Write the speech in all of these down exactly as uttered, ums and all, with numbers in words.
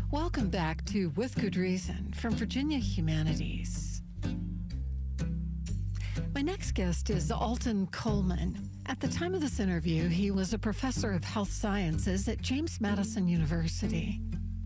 Welcome back to With Good Reason from Virginia Humanities. My next guest is Alton Coleman. At the time of this interview, he was a professor of health sciences at James Madison University.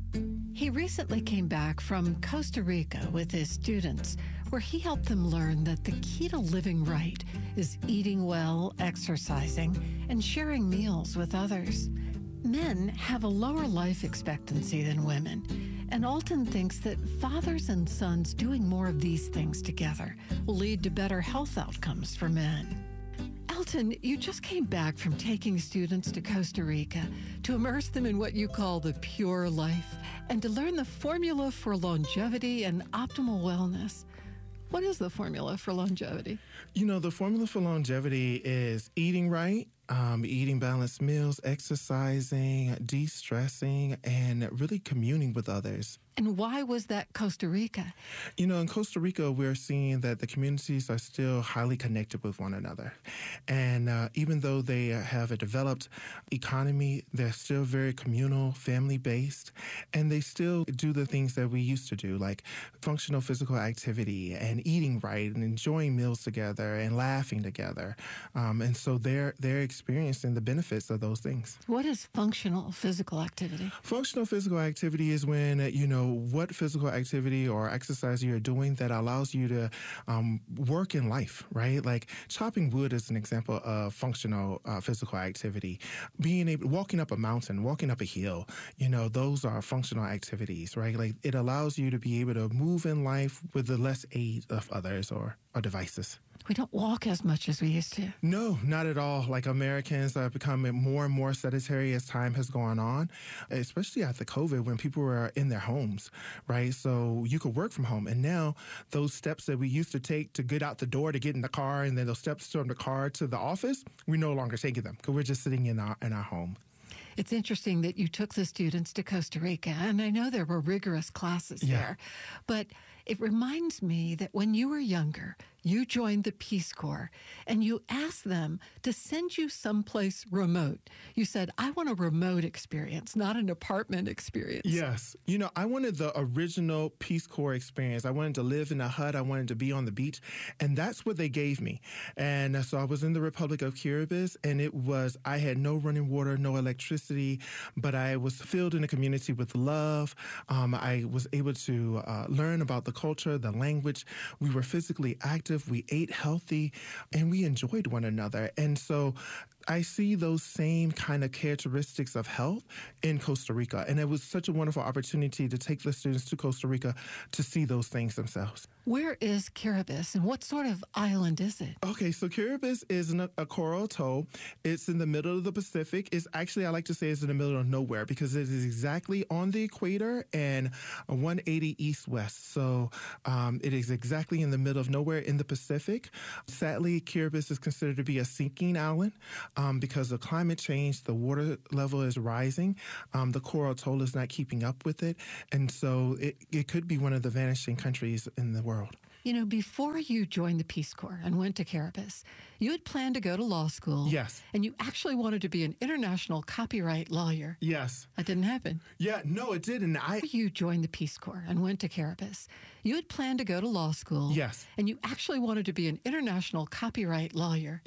He recently came back from Costa Rica with his students, where he helped them learn that the key to living right is eating well, exercising, and sharing meals with others. Men have a lower life expectancy than women, and Alton thinks that fathers and sons doing more of these things together will lead to better health outcomes for men. Alton, you just came back from taking students to Costa Rica to immerse them in what you call the pure life and to learn the formula for longevity and optimal wellness. What is the formula for longevity? You know, the formula for longevity is eating right, um, eating balanced meals, exercising, de-stressing, and really communing with others. And why was that Costa Rica? You know, in Costa Rica, we're seeing that the communities are still highly connected with one another. And uh, even though they have a developed economy, they're still very communal, family-based, and they still do the things that we used to do, like functional physical activity and eating right and enjoying meals together and laughing together. Um, and so they're, they're experiencing the benefits of those things. What is functional physical activity? Functional physical activity is when, you know, what physical activity or exercise you're doing that allows you to um, work in life, right? Like chopping wood is an example of functional uh, physical activity. Being able, walking up a mountain, walking up a hill, you know, those are functional activities, right? Like it allows you to be able to move in life with the less aid of others or, or devices. We don't walk as much as we used to. No, not at all. Like Americans are becoming more and more sedentary as time has gone on, especially after COVID when people were in their homes, right? So you could work from home. And now those steps that we used to take to get out the door to get in the car and then those steps from the car to the office, we're no longer taking them because we're just sitting in our, in our home. It's interesting that you took the students to Costa Rica, and I know there were rigorous classes Yeah. there, but it reminds me that when you were younger, you joined the Peace Corps, and you asked them to send you someplace remote. You said, I want a remote experience, not an apartment experience. Yes. You know, I wanted the original Peace Corps experience. I wanted to live in a hut. I wanted to be on the beach. And that's what they gave me. And so I was in the Republic of Kiribati, and it was, I had no running water, no electricity, but I was filled in a community with love. Um, I was able to uh, learn about the culture, the language. We were physically active. We ate healthy, and we enjoyed one another. And so I see those same kind of characteristics of health in Costa Rica. And it was such a wonderful opportunity to take the students to Costa Rica to see those things themselves. Where is Kiribati, and what sort of island is it? Okay, so Kiribati is in a, a coral atoll. It's in the middle of the Pacific. It's actually, I like to say it's in the middle of nowhere because it is exactly on the equator and one eighty east-west. So um, it is exactly in the middle of nowhere in the Pacific. Sadly, Kiribati is considered to be a sinking island um, because of climate change. The water level is rising. Um, the coral atoll is not keeping up with it. And so it, it could be one of the vanishing countries in the world. You know, before you joined the Peace Corps and went to Kiribati, you had planned to go to law school. Yes. And you actually wanted to be an international copyright lawyer. Yes. That didn't happen. Yeah, no, it didn't. I. Before you joined the Peace Corps and went to Kiribati, you had planned to go to law school. Yes. And you actually wanted to be an international copyright lawyer.